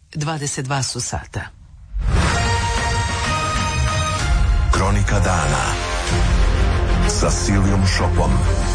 22 su sata. Kronika dana sa Silijom Šopom.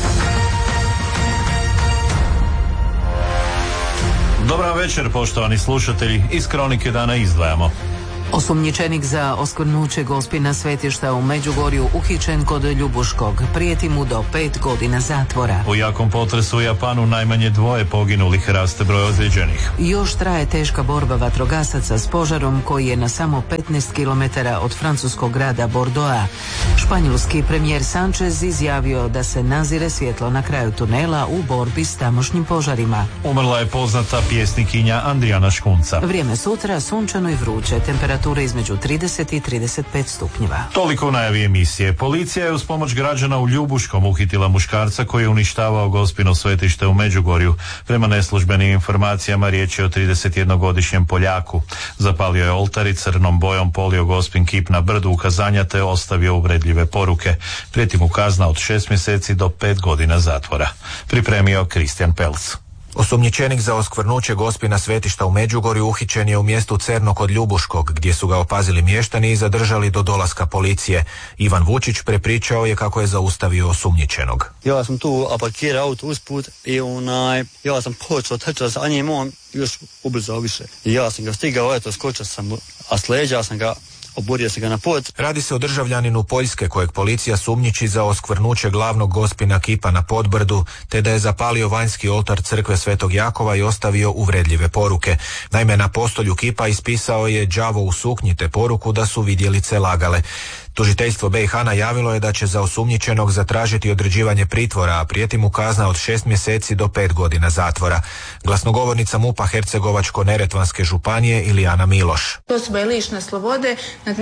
Dobar večer, poštovani slušatelji. Iz Kronike dana izdvajamo. Osumnjičenik za oskvrnuće Gospina svetišta u Međugorju uhićen kod Ljubuškog. Prijeti mu do 5 godina zatvora. U jakom potresu u Japanu najmanje 2 poginulih, raste broj ozlijeđenih. Još traje teška borba vatrogasaca s požarom koji je na samo 15 km od francuskog grada Bordeauxa. Španjolski premijer Sanchez izjavio da se nazire svjetlo na kraju tunela u borbi s tamošnjim požarima. Umrla je poznata pjesnikinja Andrijana Škunca. Vrijeme sutra sunčano i vruće, temperatura između 30 i 35 stupnjeva. Toliko u najavi emisije. Policija je uz pomoć građana u Ljubuškom uhitila muškarca koji je uništavao Gospino svetište u Međugorju. Prema neslužbenim informacijama riječ je o 31-godišnjem Poljaku. Zapalio je oltar i crnom bojom polio Gospin kip na brdu ukazanja te ostavio uvredljive poruke. Prijeti mu kazna od 6 mjeseci do 5 godina zatvora. Pripremio Kristijan Pelc. Osumnjičenik za oskvrnuće Gospina svetišta u Međugorju uhićen je u mjestu Cerno kod Ljubuškog, gdje su ga opazili mještani i zadržali do dolaska policije. Ivan Vučić prepričao je kako je zaustavio osumnjičenog. Ja sam tu parkirao auto usput i ja sam počeo trčati za njim, on još ubrzao više. I ja sam ga stigao, skočio sam, a s leđa sam ga oborio se ga na pod. Radi se o državljaninu Poljske kojeg policija sumnjiči za oskvrnuće glavnog Gospina kipa na Podbrdu, te da je zapalio vanjski oltar crkve Svetog Jakova i ostavio uvredljive poruke. Naime, na postolju kipa ispisao je đavo u suknji te poruku da su vidjelice lagale. Tužiteljstvo BiH najavilo je da će za osumnjičenog zatražiti određivanje pritvora, a prijeti mu kazna od 6 mjeseci do 5 godina zatvora. Glasnogovornica MUP-a Hercegovačko-neretvanske županije Ilijana Miloš. Osoba je lišena slobode,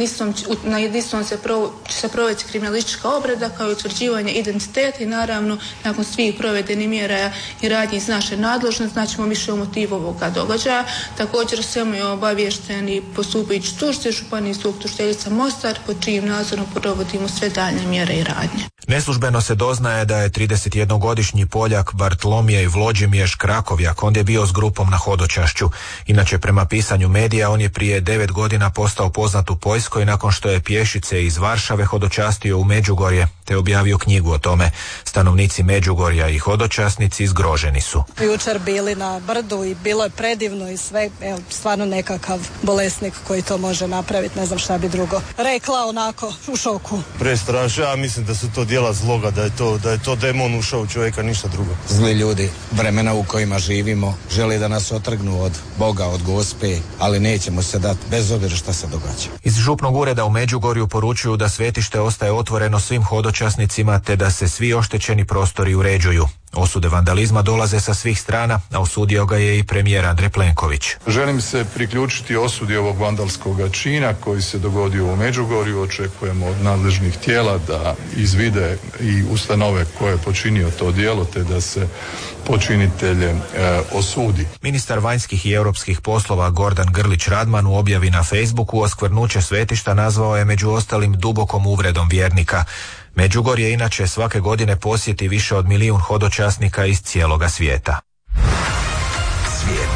nad jedinstvom će se provesti kriminalistička obrada kao i utvrđivanje identiteta i naravno nakon svih provedenih mjera i radnji iz naše nadležnosti znaćemo više o motivu ovoga događaja. Također svemu je obavješteni postupajući tužitelj županijskog tužiteljica Mostar pod čijim nadzorom provodimo sve daljnje mjere i radnje. Neslužbeno se doznaje da je 31-godišnji Poljak Bartolomije Vlođimiješ Krakovjak ondje bio s grupom na hodočašću. Inače, prema pisanju medija, on je prije 9 godina postao poznat u Poljskoj nakon što je pješice iz Varšave hodočastio u Međugorje te objavio knjigu o tome. Stanovnici Međugorja i hodočasnici zgroženi su. Jučer bili na brdu i bilo je predivno i sve, stvarno nekakav bolesnik koji to može napraviti, ne znam šta bi drugo rekla, onako u šoku. Prestrašno, ja mislim da su to djela zloga, da je to demon ušao u čovjeka, ništa drugo. Zli ljudi, vremena u kojima živimo, žele da nas otrgnu od Boga, od Gospe, ali nećemo se dati bez obzira šta se događa. Iz župnog ureda u Međugorju poručuju da svetište ostaje otvoreno svim hodočasnicima te da se svi oštećeni prostori uređuju. Osude vandalizma dolaze sa svih strana, a osudio ga je i premijer Andrej Plenković. Želim se priključiti osudi ovog vandalskog čina koji se dogodio u Međugorju. Očekujemo od nadležnih tijela da izvide i ustanove koje je počinio to djelo te da se počinitelje osudi. Ministar vanjskih i europskih poslova Gordan Grlić Radman u objavi na Facebooku oskvrnuće svetišta nazvao je među ostalim dubokom uvredom vjernika. Međugorje inače svake godine posjeti više od 1 milijun hodočasnika iz cijeloga svijeta. Svijet.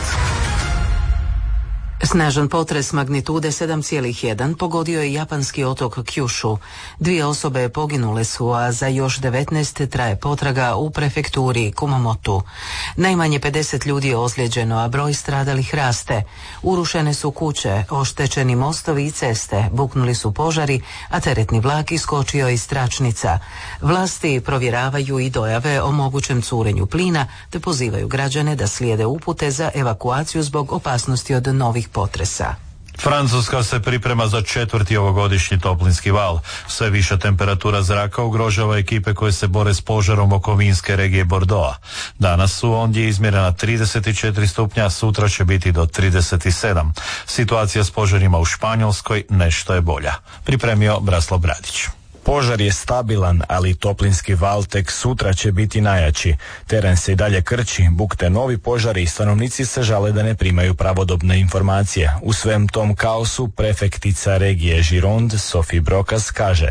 Snažan potres magnitude 7,1 pogodio je japanski otok Kyushu. 2 osobe poginule su, a za još 19 traje potraga u prefekturi Kumamotu. Najmanje 50 ljudi je ozlijeđeno, a broj stradalih raste. Urušene su kuće, oštećeni mostovi i ceste, buknuli su požari, a teretni vlak iskočio iz tračnica. Vlasti provjeravaju i dojave o mogućem curenju plina, te pozivaju građane da slijede upute za evakuaciju zbog opasnosti od novih potresa. Francuska se priprema za 4. ovogodišnji toplinski val. Sve viša temperatura zraka ugrožava ekipe koje se bore s požarom oko vinske regije Bordeauxa. Danas su ondje izmjerena 34 stupnja, sutra će biti do 37. Situacija s požarima u Španjolskoj nešto je bolja. Pripremio Braslav Bradić. Požar je stabilan, ali toplinski val tek sutra će biti najjači. Teren se i dalje krči, bukte novi požari i stanovnici se žale da ne primaju pravodobne informacije. U svem tom kaosu prefektica regije Gironde, Sophie Brokas, kaže: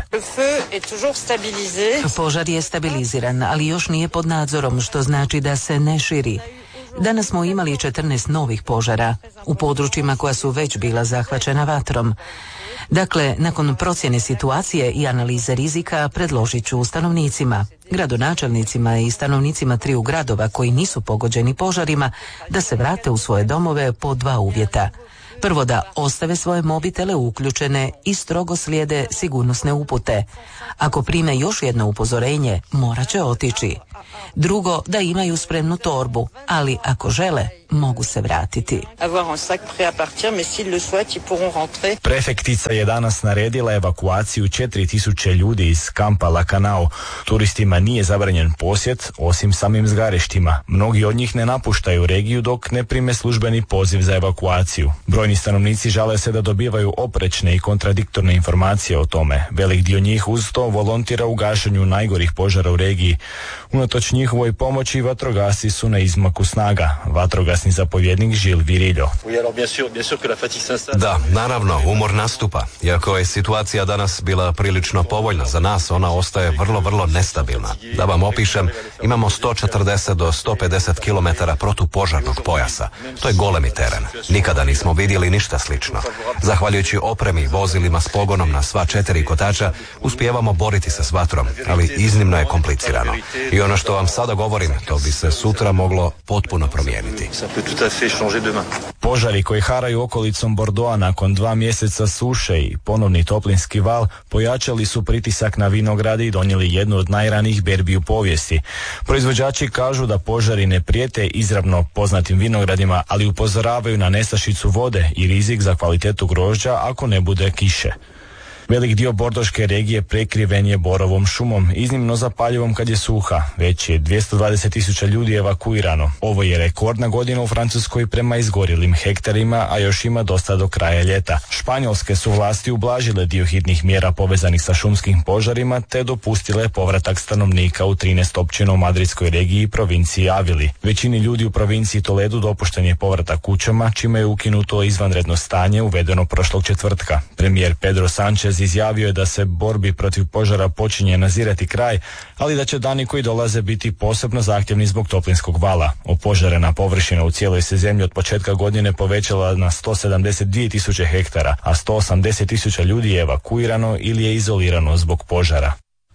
Požar je stabiliziran, ali još nije pod nadzorom, što znači da se ne širi. Danas smo imali 14 novih požara u područjima koja su već bila zahvaćena vatrom. Dakle, nakon procjene situacije i analize rizika predložit ću stanovnicima, gradonačelnicima i stanovnicima 3 gradova koji nisu pogođeni požarima da se vrate u svoje domove po 2 uvjeta. Prvo, da ostave svoje mobitele uključene i strogo slijede sigurnosne upute. Ako prime još jedno upozorenje, morat će otići. Drugo, da imaju spremnu torbu, ali ako žele, mogu se vratiti. Prefektica je danas naredila evakuaciju 4000 ljudi iz kampa Lakanao. Turistima nije zabranjen posjet, osim samim zgarištima. Mnogi od njih ne napuštaju regiju dok ne prime službeni poziv za evakuaciju. Brojni stanovnici žale se da dobivaju oprečne i kontradiktorne informacije o tome. Velik dio njih uz to volontira u gašenju najgorih požara u regiji. Unatoč njihovoj pomoći vatrogasci su na izmaku snaga. Vatrogasni zapovjednik Žil Viriljo. Da, naravno, umor nastupa. Iako je situacija danas bila prilično povoljna za nas, ona ostaje vrlo nestabilna. Da vam opišem, imamo 140 do 150 km protupožarnog pojasa. To je golemi teren. Nikada nismo vidjeli ništa slično. Zahvaljujući opremi i vozilima s pogonom na sva 4 kotača, uspijevamo boriti se s vatrom, ali iznimno je komplicirano. I ono što vam sada govorim, to bi se sutra moglo potpuno promijeniti. Požari koji haraju okolicom Bordeauxa nakon 2 mjeseca suše i ponovni toplinski val pojačali su pritisak na vinograde i donijeli jednu od najranijih berbi u povijesti. Proizvođači kažu da požari ne prijete izravno poznatim vinogradima, ali upozoravaju na nestašicu vode i rizik za kvalitetu grožđa ako ne bude kiše. Velik dio bordoške regije prekriven je borovom šumom, iznimno zapaljivom kad je suha. Već je 220.000 ljudi evakuirano. Ovo je rekordna godina u Francuskoj prema izgorjelim hektarima, a još ima dosta do kraja ljeta. Španjolske su vlasti ublažile dio hitnih mjera povezanih sa šumskim požarima, te dopustile povratak stanovnika u 13 općina u madridskoj regiji i provinciji Avili. Većini ljudi u provinciji Toledu dopušten je povratak kućama, čime je ukinuto izvanredno stanje uvedeno prošlog četvrtka. Premijer Pedro Sánchez izjavio je da se borbi protiv požara počinje nazirati kraj, ali da će dani koji dolaze biti posebno zahtjevni zbog toplinskog vala. Opožarena površina u cijeloj se zemlji od početka godine povećala na 172.000 hektara, a 180.000 ljudi je evakuirano ili je izolirano zbog požara.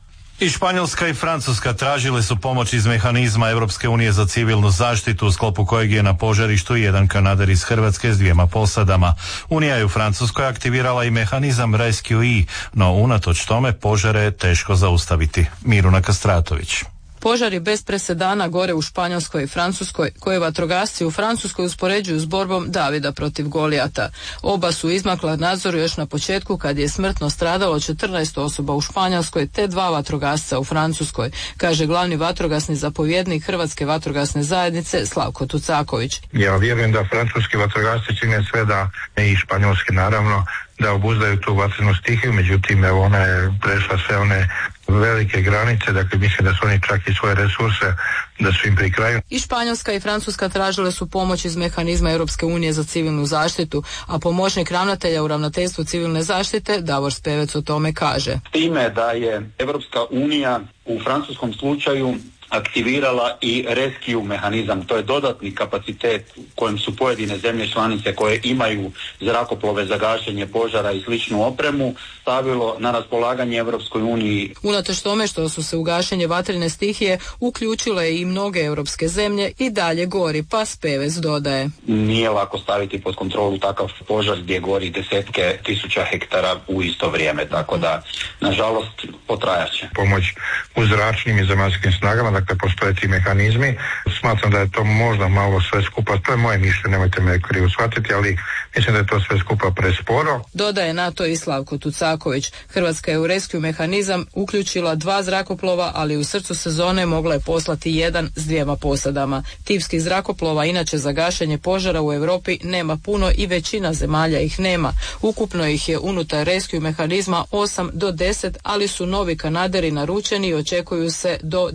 I Španjolska i Francuska tražile su pomoć iz mehanizma Europske unije za civilnu zaštitu, u sklopu kojeg je na požarištu jedan Kanader iz Hrvatske s 2 posadama. Unija je u Francuskoj aktivirala i mehanizam Rescue, no unatoč tome požare je teško zaustaviti. Miruna Kastratović. Požari bez presedana gore u Španjolskoj i Francuskoj, koje vatrogasci u Francuskoj uspoređuju s borbom Davida protiv Golijata. Oba su izmakla nadzoru još na početku kad je smrtno stradalo 14 osoba u Španjolskoj te 2 vatrogasca u Francuskoj, kaže glavni vatrogasni zapovjednik Hrvatske vatrogasne zajednice Slavko Tucaković. Ja vjerujem da francuski vatrogasci čine sve da, i španjolski naravno, da obuzdaju tu vatrenu stihiju, međutim ona je prešla sve one velike granice, dakle mislim da su oni čak i svoje resurse da su im pri kraju. I Španjolska i Francuska tražile su pomoć iz mehanizma Europske unije za civilnu zaštitu, a pomoćnik ravnatelja u ravnateljstvu civilne zaštite Davor Spevec o tome kaže. Time da je Europska unija u francuskom slučaju aktivirala i rescue mehanizam. To je dodatni kapacitet kojem su pojedine zemlje članice koje imaju zrakoplove za gašenje požara i sličnu opremu stavilo na raspolaganje Europskoj uniji. Unatoč tome što su se u gašenje vatrene stihije uključile i mnoge europske zemlje i dalje gori, pa Spevec dodaje. Nije lako staviti pod kontrolu takav požar gdje gori desetke tisuća hektara u isto vrijeme, tako da nažalost potrajaće. Pomoć u zračnim i zemaljskim snagama, dakle postoje ti mehanizmi. Smatram da je to možda malo sve skupa, to je moje mišljenje, nemojte me krivo shvatiti, ali mislim da je to sve skupa presporo. Dodaje na to i Slavko Tucaković. Hrvatska je u rescue mehanizam uključila 2 zrakoplova, ali u srcu sezone mogla je poslati 1 s 2 posadama. Tipskih zrakoplova inače za gašenje požara u Europi nema puno i većina zemalja ih nema. Ukupno ih je unutar rescue mehanizma 8 do 10, ali su novi Kanaderi naručeni i očekuju se do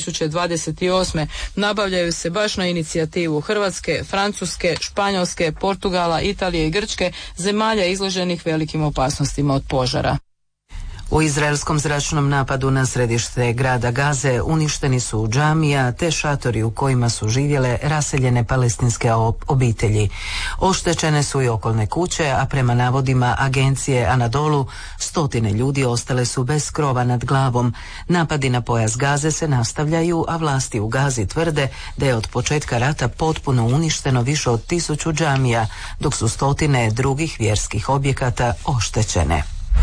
2028. Nabavljaju se baš na inicijativu Hrvatske, Francuske, Španjolske, Portugala, Italije i Grčke, zemalja izloženih velikim opasnostima od požara. U izraelskom zračnom napadu na središte grada Gaze uništeni su džamija te šatori u kojima su živjele raseljene palestinske obitelji. Oštećene su i okolne kuće, a prema navodima agencije Anadolu, stotine ljudi ostale su bez krova nad glavom. Napadi na pojas Gaze se nastavljaju, a vlasti u Gazi tvrde da je od početka rata potpuno uništeno više od 1000 džamija, dok su stotine drugih vjerskih objekata oštećene.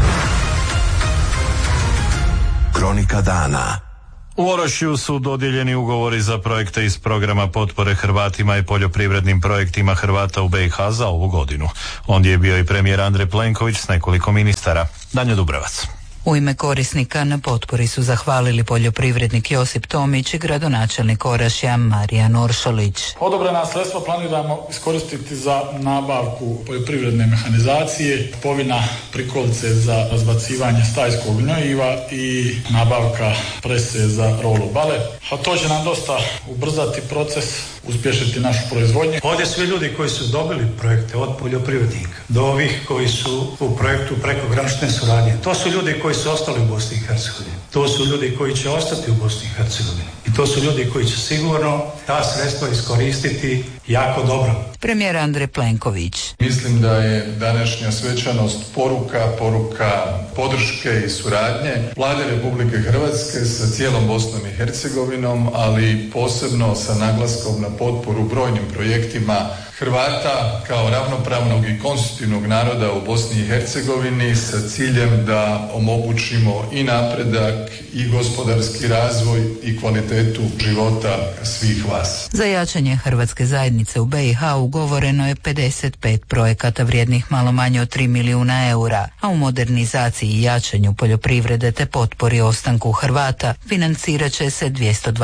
Kronika dana. U Orašju su dodijeljeni ugovori za projekte iz programa potpore Hrvatima i poljoprivrednim projektima Hrvata u BiH za ovu godinu. Ondje je bio i premijer Andrej Plenković s nekoliko ministara. Danjo Dubrevac. U ime korisnika na potpori su zahvalili poljoprivrednik Josip Tomić i gradonačelnik Orašja Marijan Oršolić. Odobrena sredstva planiramo iskoristiti za nabavku poljoprivredne mehanizacije, kupovina prikolice za razbacivanje stajskog gnojiva i nabavka prese za rolu bale. A to će nam dosta ubrzati proces, uspješiti našu proizvodnju. Ovdje svi ljudi koji su dobili projekte od poljoprivrednika do ovih koji su u projektu prekogranične suradnje, to su ljudi koji su ostali u Bosni i Hercegovini. To su ljudi koji će ostati u Bosni i Hercegovini. I to su ljudi koji će sigurno ta sredstva iskoristiti jako dobro. Premijer Andrej Plenković. Mislim da je današnja svečanost poruka podrške i suradnje Vlade Republike Hrvatske sa cijelom Bosnom i Hercegovinom, ali posebno sa naglaskom na potporu brojnim projektima Hrvata kao ravnopravnog i konstitutivnog naroda u Bosni i Hercegovini sa ciljem da omogućimo i napredak i gospodarski razvoj i kvalitetu života svih vas. Za jačanje hrvatske zajednice u BiH ugovoreno je 55 projekata vrijednih malo manje od 3 milijuna eura, a u modernizaciji i jačanju poljoprivrede te potpori ostanku Hrvata financirat će se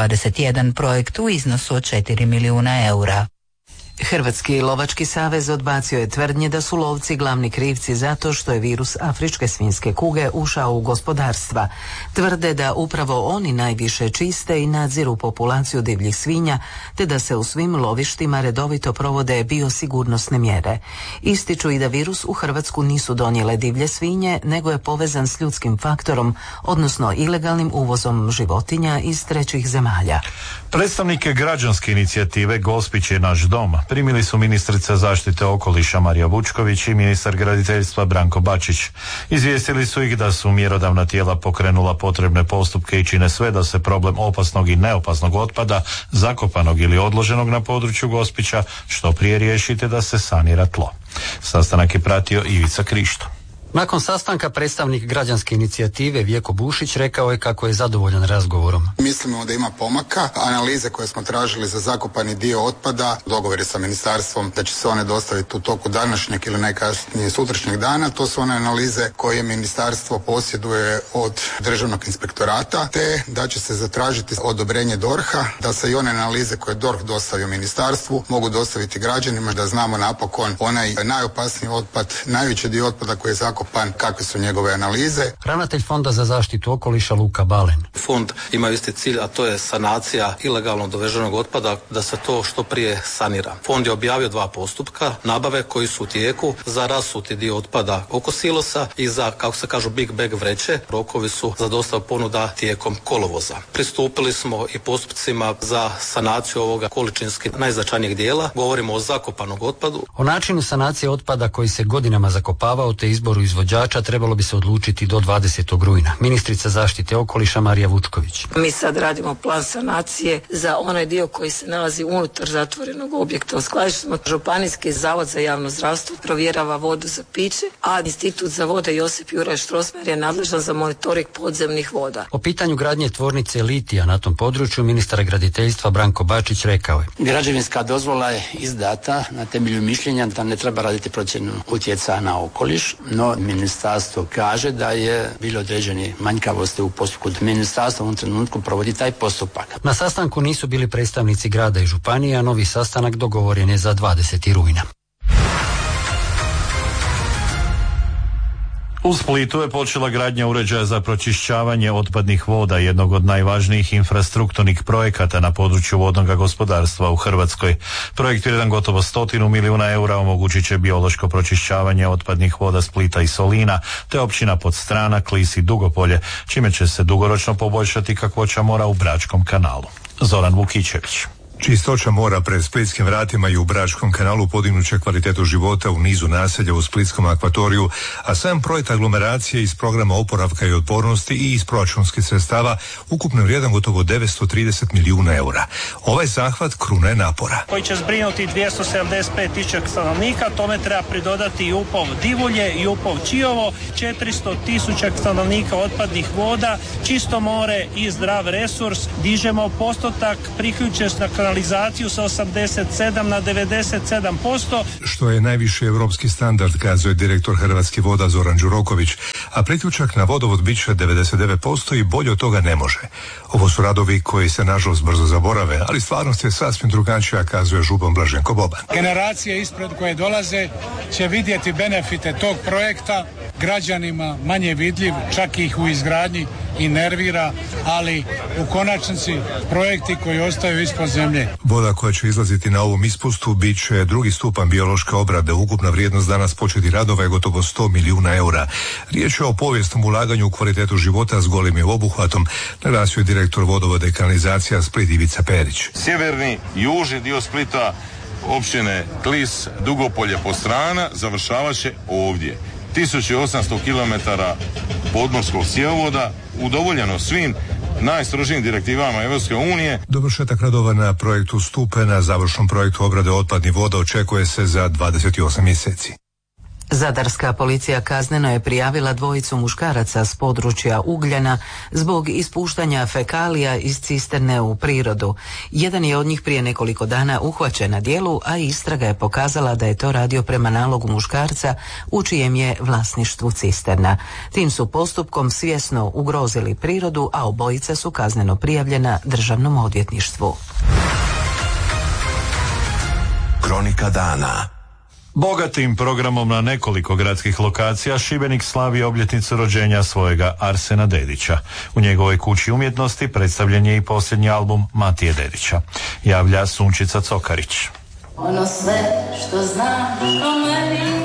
221 projekt u iznosu od 4 milijuna eura. Hrvatski lovački savez odbacio je tvrdnje da su lovci glavni krivci zato što je virus afričke svinjske kuge ušao u gospodarstva. Tvrde da upravo oni najviše čiste i nadziru populaciju divljih svinja, te da se u svim lovištima redovito provode biosigurnosne mjere. Ističu i da virus u Hrvatsku nisu donijele divlje svinje, nego je povezan s ljudskim faktorom, odnosno ilegalnim uvozom životinja iz trećih zemalja. Predstavnike građanske inicijative Gospić je naš dom primili su ministrica zaštite okoliša Marija Vučković i ministar graditeljstva Branko Bačić. Izvijestili su ih da su mjerodavna tijela pokrenula potrebne postupke i čine sve da se problem opasnog i neopasnog otpada, zakopanog ili odloženog na području Gospića, što prije riješite da se sanira tlo. Sastanak je pratio Ivica Krišto. Nakon sastanka predstavnik građanske inicijative Vjeko Bušić rekao je kako je zadovoljan razgovorom. Mislimo da ima pomaka. Analize koje smo tražili za zakopani dio otpada, dogovor je sa ministarstvom da će se one dostaviti u toku današnjeg ili najkasnije sutrašnjeg dana. To su one analize koje ministarstvo posjeduje od državnog inspektorata, te da će se zatražiti odobrenje DORH-a, da se i one analize koje DORH dostavio ministarstvu mogu dostaviti građanima, da znamo napokon onaj najopasniji otpad, najveći dio otpada koji je zakopan, kakve su njegove analize. Ravnatelj Fonda za zaštitu okoliša Luka Balen. Fond ima isti cilj, a to je sanacija ilegalno doveženog otpada, da se to što prije sanira. Fond je objavio 2 postupka nabave koji su u tijeku za rasuti dio otpada oko silosa i za, kako se kažu, big bag vreće. Rokovi su za dostavu ponuda tijekom kolovoza. Pristupili smo i postupcima za sanaciju ovoga količinski najznačajnijeg dijela. Govorimo o zakopanog otpadu. O načinu sanacije otpada koji se godinama zakopavao te izboru izvođača trebalo bi se odlučiti do 20. rujna. Ministrica zaštite okoliša Marija Vučković. Mi sad radimo plan sanacije za onaj dio koji se nalazi unutar zatvorenog objekta. U skladištu smo Županijski zavod za javno zdravstvo provjerava vodu za piće, a Institut za vode Josip Juraj Strossmayer je nadležan za monitoring podzemnih voda. O pitanju gradnje tvornice litija na tom području ministar graditeljstva Branko Bačić rekao je: građevinska dozvola je izdata na temelju mišljenja da ne treba raditi procjenu utjecaja na okoliš, no ministarstvo kaže da je bilo određene manjkavosti u postupku. Ministarstvo u ovom trenutku provodi taj postupak. Na sastanku nisu bili predstavnici grada i županije, a novi sastanak dogovoren je za 20. rujna. U Splitu je počela gradnja uređaja za pročišćavanje otpadnih voda, jednog od najvažnijih infrastrukturnih projekata na području vodnog gospodarstva u Hrvatskoj. Projekt vrijedan gotovo 100 milijuna eura omogućit će biološko pročišćavanje otpadnih voda Splita i Solina, te općina Podstrana, Klis i Dugopolje, čime će se dugoročno poboljšati kakvoća mora u Bračkom kanalu. Zoran Vukićević. Čistoća mora pred splitskim vratima i u Bračkom kanalu podignuće kvalitetu života u nizu naselja u splitskom akvatoriju, a sam projekt aglomeracije iz programa oporavka i otpornosti i iz proračunskih sredstava ukupno vrijedan gotovo 930 milijuna eura. Ovaj zahvat kruna je napora. Koji će zbrinuti 275.000 stanovnika, tome treba pridodati i Upov Divulje i Upov Čiovo, 400.000 stanovnika otpadnih voda, čisto more i zdrav resurs. Dižemo postotak priključenost na kanalizaciju sa 87 na 97%. Što je najviši europski standard, kazuje direktor Hrvatskih voda Zoran Đuroković, a priključak na vodovod bit će 99% i bolje od toga ne može. Ovo su radovi koji se nažalost brzo zaborave, ali stvarnost je sasvim drugačija, kazuje župan Blaženko Boban. Generacije ispred koje dolaze će vidjeti benefite tog projekta, građanima manje vidljiv, čak ih u izgradnji i nervira, ali u konačnici projekti koji ostaju ispod zemlje. Voda koja će izlaziti na ovom ispustu bit će drugi stupanj biološke obrade. Ukupna vrijednost danas početi radova je gotovo 100 milijuna eura. Riječ je o povijesnom ulaganju u kvalitetu života s golimim obuhvatom, naglasio je direktor vodovoda i kanalizacija Split Ivica Perić. Sjeverni i južni dio Splita, općine Klis, Dugopolje, Podstrana završavat će ovdje. 1800 km podmorskog cjevovoda, udovoljeno svim najstrožijim direktivama Europske unije. Dovršetak radova na projektu Stupe na završnom projektu obrade otpadnih voda očekuje se za 28 mjeseci. Zadarska policija kazneno je prijavila dvojicu muškaraca s područja Ugljana zbog ispuštanja fekalija iz cisterne u prirodu. Jedan je od njih prije nekoliko dana uhvaćen na djelu, a istraga je pokazala da je to radio prema nalogu muškarca u čijem je vlasništvu cisterna. Tim su postupkom svjesno ugrozili prirodu, a obojica su kazneno prijavljena Državnom odvjetništvu. Kronika dana. Bogatim programom na nekoliko gradskih lokacija Šibenik slavi obljetnicu rođenja svojega Arsena Dedića. U njegovoj kući umjetnosti predstavljen je i posljednji album Matije Dedića. Javlja Sunčica Cokarić. Ono sve što znaš o meni,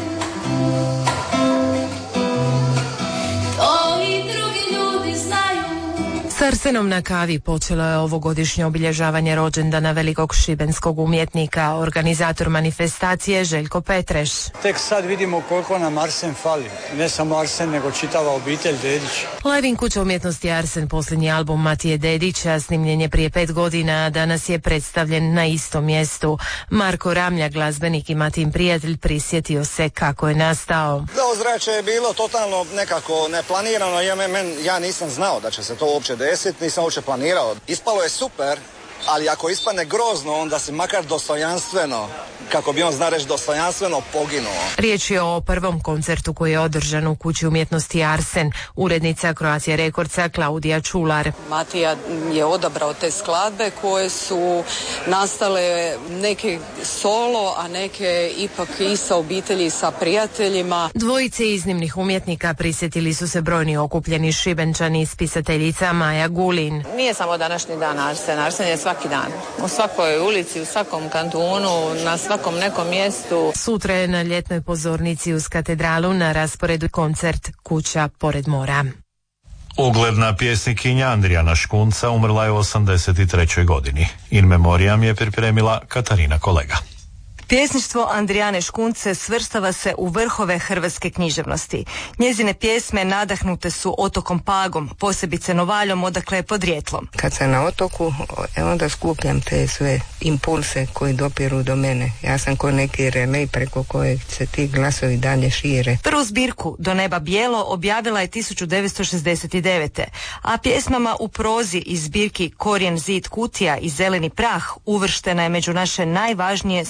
to i drugi ljudi znaju. S Arsenom na kavi počelo je ovogodišnje obilježavanje rođendana velikog šibenskog umjetnika, organizator manifestacije Željko Petreš. Tek sad vidimo koliko nam Arsen fali. Ne samo Arsen, nego čitava obitelj Dedić. Live in kuća umjetnosti Arsen, posljednji album Matije Dedića, snimljen je prije 5 godina, a danas je predstavljen na istom mjestu. Marko Ramlja, glazbenik i Matin prijatelj, prisjetio se kako je nastao. Da, ozračje je bilo totalno nekako neplanirano. Ja nisam znao da će se to uopće desiti, nisam uopće planirao. Ispalo je super, ali ako ispadne grozno, onda si makar dostojanstveno, kako bi on zna reći, dostojanstveno poginuo. Riječ je o prvom koncertu koji je održan u kući umjetnosti Arsen. Urednica Croatia Recordsa Klaudija Čular. Matija je odabrao te skladbe koje su nastale neke solo, a neke ipak i sa obitelji i sa prijateljima. Dvojice iznimnih umjetnika prisjetili su se brojni okupljeni Šibenčani, spisateljica Maja Gulin. Nije samo današnji dan Arsen, Arsen je svaki dan. U svakoj ulici, u svakom kantonu, na svakom nekom mjestu. Sutra je na ljetnoj pozornici uz katedralu na rasporedu koncert Kuća pored mora. Ugledna pjesnikinja Andrijana Škunca umrla je u 83. godini. In memoriam je pripremila Katarina Kolega. Pjesništvo Andrijane Škunce svrstava se u vrhove hrvatske književnosti. Njezine pjesme nadahnute su otokom Pagom, posebice Novaljom, odakle je podrijetlom. Kad sam na otoku, onda skupljam te sve impulse koji dopiru do mene. Ja sam ko neki relej preko kojeg se ti glasovi dalje šire. Prvu zbirku Do neba bijelo objavila je 1969. A pjesmama u prozi iz zbirki Korijen, zid, kutija i Zeleni prah uvrštena je među naše najvažnije suvremene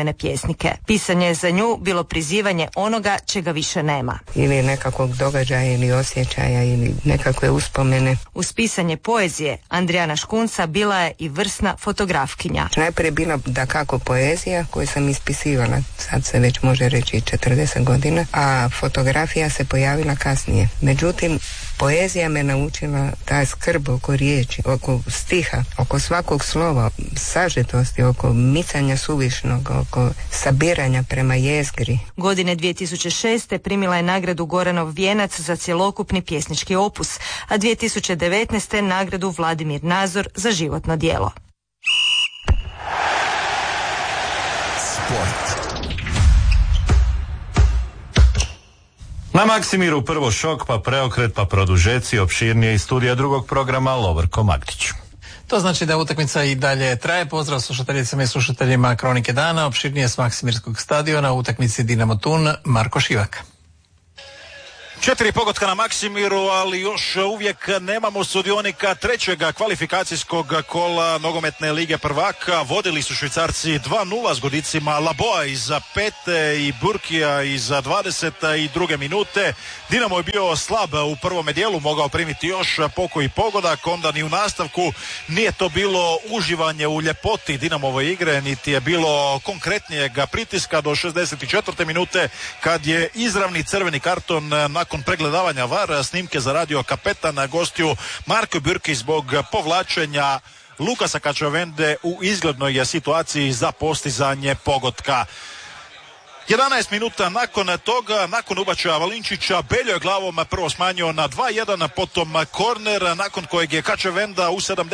njene pjesnike. Pisanje je za nju bilo prizivanje onoga čega više nema. Ili nekakvog događaja ili osjećaja ili nekakve uspomene. Uz pisanje poezije Andrijana Škunca bila je i vrsna fotografkinja. Najprije bila dakako poezija koju sam ispisivala, sad se već može reći 40 godina, a fotografija se pojavila kasnije. Međutim, poezija me naučila ta skrb oko riječi, oko stiha, oko svakog slova, sažetosti, oko micanja suvišnog, oko sabiranja prema jezgri. Godine 2006. primila je nagradu Goranov vijenac za cjelokupni pjesnički opus, a 2019. nagradu Vladimir Nazor za životno djelo. Sport. Na Maksimiru prvo šok, pa preokret, pa produžeci, opširnije iz studija drugog programa Lovrko Magdić. To znači da utakmica i dalje traje. Pozdrav slušateljicama i slušateljima Kronike dana, opširnije s Maksimirskog stadiona, u utakmici Dinamo Tun, Marko Šivak. 4 pogotka na Maksimiru, ali još uvijek nemamo sudionika trećeg kvalifikacijskog kola nogometne lige prvaka. Vodili su Švicarci 2-0 s godicima Laboa iza 5 i Burkija iza 22 minute. Dinamo je bio slab u prvome dijelu, mogao primiti još pokoji pogodak, onda ni u nastavku nije to bilo uživanje u ljepoti Dinamove igre, niti je bilo konkretnijeg pritiska do 64. minute kad je izravni crveni karton nakon pregledavanja VAR snimke zaradio kapetan gostiju Marko Burki zbog povlačenja Lukasa Kačavende u izglednoj situaciji za postizanje pogotka. 11 minuta nakon toga, nakon ubačaja Valinčića, Beljo je glavom prvo smanjio na 2-1, potom korner, nakon kojeg je Kačavenda u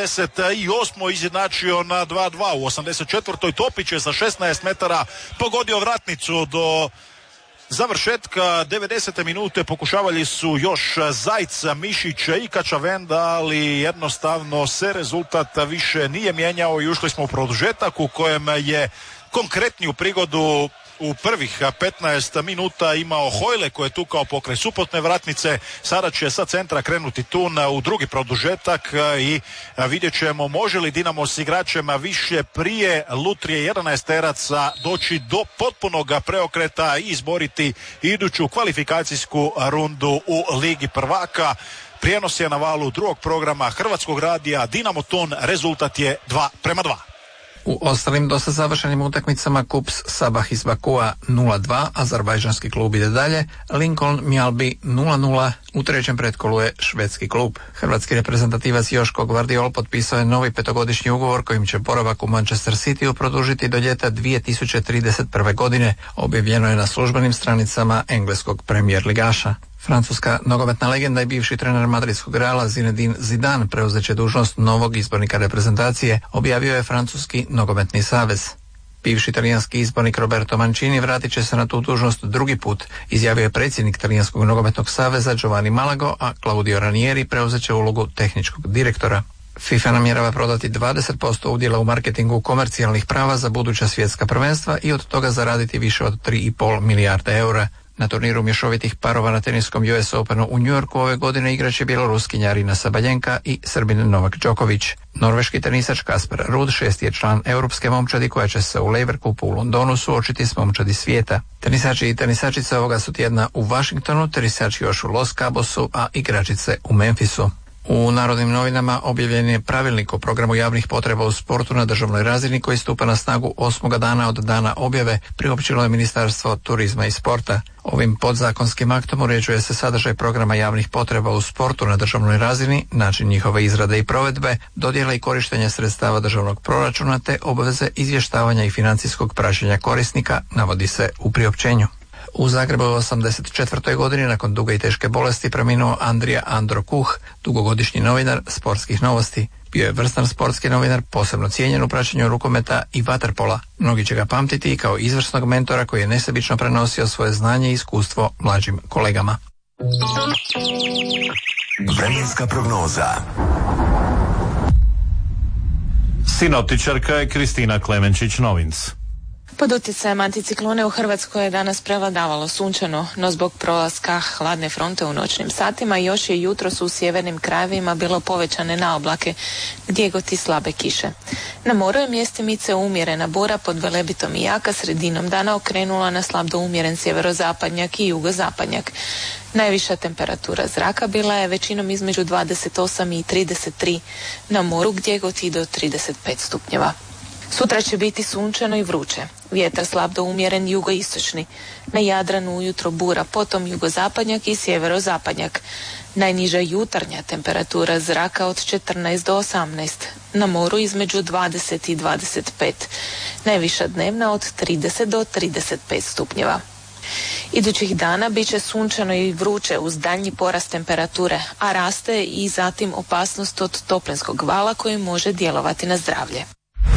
78. izjednačio na 2-2. U 84. Topić je sa 16 metara pogodio vratnicu. Do završetka 90. minute pokušavali su još Zajc, Mišić i Kačavenda, ali jednostavno se rezultat više nije mijenjao i ušli smo u produžetak u kojem je konkretniju prigodu u prvih 15 minuta imao Hojle koji je tukao pokraj suprotne vratnice. Sada će sa centra krenuti Tun u drugi produžetak i vidjet ćemo može li Dinamo s igračem više prije lutrije 11-teraca doći do potpunog preokreta i izboriti iduću kvalifikacijsku rundu u Ligi prvaka. Prijenos je na valu drugog programa Hrvatskog radija Dinamo Tun, rezultat je 2:2. U ostalim dosta završenim utakmicama Kups Sabah iz Bakua 0-2, azerbajdžanski klub ide dalje, Lincoln Mjalbi 0-0, u trećem pretkolu je švedski klub. Hrvatski reprezentativac Joško Gvardiol potpisao je novi 5-godišnji ugovor kojim će boravak u Manchester Cityu produžiti do ljeta 2031. godine, objavljeno je na službenim stranicama engleskog premijer ligaša. Francuska nogometna legenda i bivši trener madridskog Reala Zinedine Zidane preuzeće dužnost novog izbornika reprezentacije, objavio je Francuski nogometni savez. Bivši talijanski izbornik Roberto Mancini vratit će se na tu dužnost drugi put, izjavio je predsjednik Talijanskog nogometnog saveza Giovanni Malago, a Claudio Ranieri preuzeće ulogu tehničkog direktora. FIFA namjerava prodati 20% udjela u marketingu komercijalnih prava za buduća svjetska prvenstva i od toga zaraditi više od 3,5 milijarde eura. Na turniru mješovitih parova na teniskom US Openu u New Yorku ove godine igraće bjeloruskinja Arina Sabaljenka i Srbin Novak Đoković. Norveški tenisač Kasper Ruud, 6. je član europske momčadi koja će se u Laver Cupu u Londonu suočiti s momčadi svijeta. Tenisači i tenisačice ovoga su tjedna u Washingtonu, tenisač još u Los Cabosu, a igračice u Memphisu. U Narodnim novinama objavljen je pravilnik o programu javnih potreba u sportu na državnoj razini koji stupa na snagu 8. dana od dana objave, priopćilo je Ministarstvo turizma i sporta. Ovim podzakonskim aktom uređuje se sadržaj programa javnih potreba u sportu na državnoj razini, način njihove izrade i provedbe, dodjela i korištenja sredstava državnog proračuna te obveze izvještavanja i financijskog praćenja korisnika, navodi se u priopćenju. U Zagrebu u 84. godini nakon duge i teške bolesti preminuo Andrija Andro Kuh, dugogodišnji novinar sportskih novosti. Bio je vrstan sportski novinar, posebno cijenjen u praćenju rukometa i vaterpola. Mnogi će ga pamtiti i kao izvrsnog mentora koji je nesebično prenosio svoje znanje i iskustvo mlađim kolegama. Vremenska prognoza. Sinoptičarka je Kristina Klemenčić-Novinc. Pod utjecajem anticiklone u Hrvatskoj je danas prevladavalo sunčano, no zbog prolaska hladne fronte u noćnim satima još je jutros u sjevernim krajevima bilo povećane naoblake, gdje god i slabe kiše. Na moru je mjestimice umjerena bura pod Velebitom i jaka sredinom dana okrenula na slab do umjeren sjeverozapadnjak i jugozapadnjak. Najviša temperatura zraka bila je većinom između 28 i 33, na moru gdje god i do 35 stupnjeva. Sutra će biti sunčano i vruće. Vjetar slab do umjeren jugoistočni. Na Jadranu ujutro bura, potom jugozapadnjak i sjeverozapadnjak. Najniža jutarnja temperatura zraka od 14 do 18. Na moru između 20 i 25. Najviša dnevna od 30 do 35 stupnjeva. Idućih dana bit će sunčano i vruće uz daljnji porast temperature, a raste i zatim opasnost od toplinskog vala koji može djelovati na zdravlje.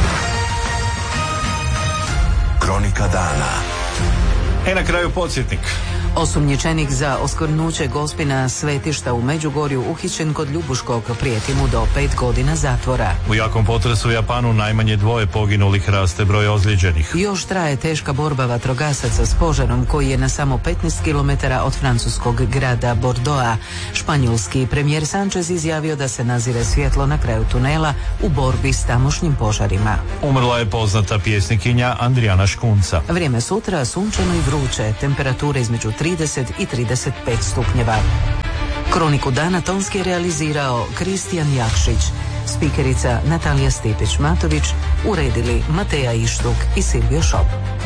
Kronika dana. Na kraju podsjetnik. Osumnjičenik za oskvrnuće gospina svetišta u Međugorju uhićen kod Ljubuškog, prijeti mu do 5 godina zatvora. U jakom potresu u Japanu najmanje 2 poginulih, raste broj ozlijeđenih. Još traje teška borba vatrogasaca s požarom koji je na samo 15 km od francuskog grada Bordeauxa. Španjolski premijer Sanchez izjavio da se nazire svjetlo na kraju tunela u borbi s tamošnjim požarima. Umrla je poznata pjesnikinja Andrijana Škunca. Vrijeme sutra sunčano i vruće, temperature između 30 i 35 stupnjeva. Kroniku dana tonski je realizirao Kristijan Jakšić, spikerica Natalija Stipić-Matović, uredili Mateja Ištuk i Silvio Šop.